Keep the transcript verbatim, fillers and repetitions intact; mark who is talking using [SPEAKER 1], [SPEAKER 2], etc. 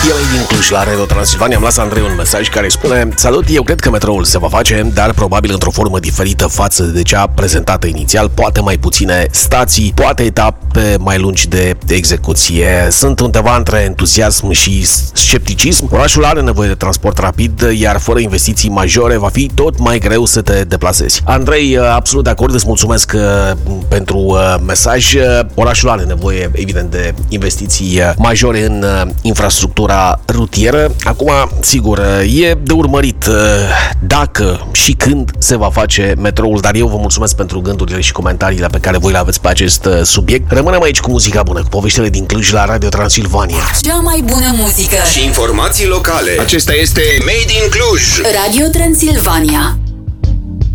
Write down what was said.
[SPEAKER 1] E din Cluj la Radio Transilvania. Am lăsat Andrei un mesaj care spune: salut, eu cred că metroul se va face, dar probabil într-o formă diferită față de cea prezentată inițial. Poate mai puține stații, poate etape mai lungi de execuție. Sunt undeva între entuziasm și scepticism. Orașul are nevoie de transport rapid, iar fără investiții majore va fi tot mai greu să te deplasezi. Andrei, absolut de acord, îți mulțumesc pentru mesaj. Orașul are nevoie, evident, de investiții majore în infrastructura rutieră. Acum, sigur, e de urmărit dacă și când se va face metroul, dar eu vă mulțumesc pentru gândurile și comentariile pe care voi le aveți pe acest subiect. Rămânem aici cu muzica bună, cu poveștile din Cluj la Radio Transilvania.
[SPEAKER 2] Cea mai bună muzică
[SPEAKER 3] și informații locale. Acesta este Made in Cluj.
[SPEAKER 2] Radio Transilvania.